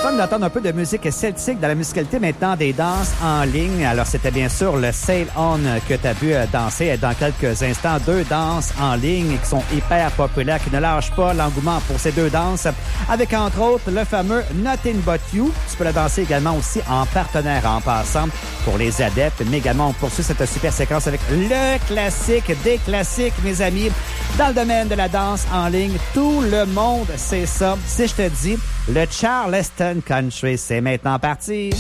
fun d'entendre un peu de musique celtique dans la musicalité maintenant des danses en ligne. Alors, c'était bien sûr le Sail On que tu as vu danser dans quelques instants. 2 danses en ligne qui sont hyper populaires, qui ne lâchent pas l'engouement pour ces 2 danses. Avec, entre autres, le fameux Nothing But You. Tu peux la danser également aussi en partenaire en passant pour les adeptes. Mais également, on poursuit cette super séquence avec le classique des classiques, mes amis. Dans le domaine de la danse en ligne, tout le monde sait ça. Si je te dis, le Charleston Country, c'est maintenant parti.